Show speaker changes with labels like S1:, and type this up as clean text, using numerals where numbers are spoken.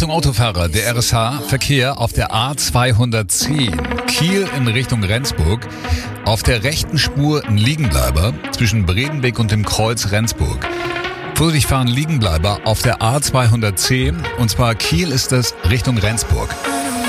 S1: Achtung Autofahrer, der RSH-Verkehr auf der A210 Kiel in Richtung Rendsburg. Auf der rechten Spur ein Liegenbleiber zwischen Bredenbeek und dem Kreuz Rendsburg. Vorsichtig fahren Liegenbleiber auf der A210 und zwar Kiel ist es Richtung Rendsburg.